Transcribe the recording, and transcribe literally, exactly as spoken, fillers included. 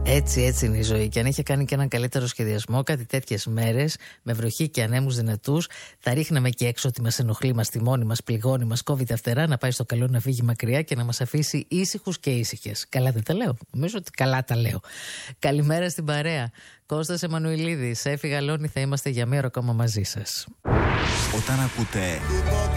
Έτσι, έτσι είναι η ζωή. Και αν είχε κάνει και έναν καλύτερο σχεδιασμό, κάτι τέτοιες μέρες, με βροχή και ανέμους δυνατούς, θα ρίχναμε και έξω ότι μας ενοχλεί, μας τιμώνει, μας πληγώνει, μας κόβει τα φτερά, να πάει στο καλό, να φύγει μακριά και να μας αφήσει ήσυχους και ήσυχες. Καλά δεν τα λέω. Νομίζω ότι καλά τα λέω. Καλημέρα στην παρέα. Κώστας Εμμανουηλίδης, Έφη Γαλώνη, θα είμαστε για μία ώρα ακόμα μαζί σας. Όταν ακούτε